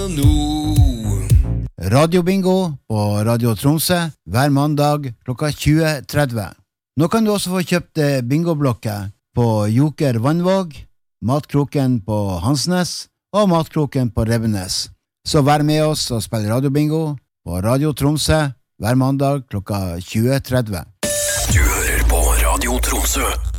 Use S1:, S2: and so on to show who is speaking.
S1: Radio Bingo på Radio Tromsø hver mandag klokka 20.30. Nå kan du også få kjøpt bingoblokker på Joker Vannvåg, Matkroken på Hansnes og Matkroken på Revenes. Så vær med oss og spill Radio Bingo på Radio Tromsø hver mandag klokka 20.30.
S2: Du hører på Radio Tromsø.